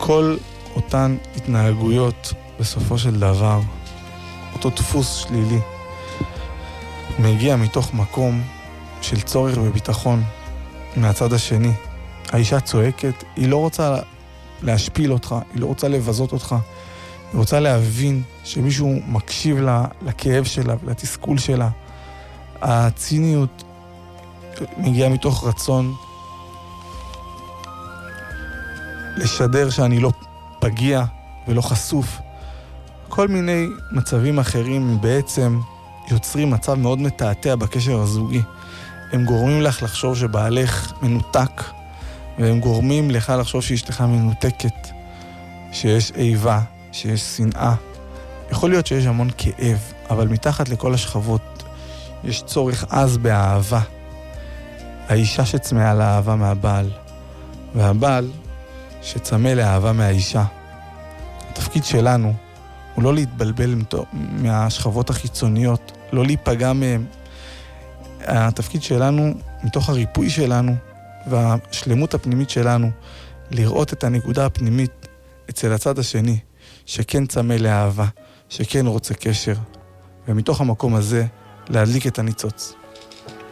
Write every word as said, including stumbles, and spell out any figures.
כל אותן התנהגויות בסופו של דבר, אותו דפוס שלילי, מגיע מתוך מקום של צורך וביטחון מהצד השני. האישה צועקת, היא לא רוצה להשפיל אותך, היא לא רוצה לבזות אותך, היא רוצה להבין שמישהו מקשיב לה, לכאב שלה ולתסכול שלה. הציניות מגיעה מתוך רצון לשדר שאני לא פגיע ולא חשוף. כל מיני מצבים אחרים בעצם יוצרים מצב מאוד מתעתע בקשר הזוגי. הם גורמים לך לחשוב שבעלך מנותק, והם גורמים לך לחשוב שאשתך מנותקת, שיש איבה, שיש שנאה. יכול להיות שיש המון כאב, אבל מתחת לכל השכבות יש צורך עז באהבה. האישה שצמאה לאהבה מהבעל, והבעל שצמא לאהבה מהאישה. התפקיד שלנו הוא לא להתבלבל מהשכבות החיצוניות, לא להיפגע מהם. התפקיד שלנו, מתוך הריפוי שלנו והשלמות הפנימית שלנו, לראות את הנקודה הפנימית אצל הצד השני, שכן צמא לאהבה, שכן רוצה קשר, ומתוך המקום הזה להדליק את הניצוץ.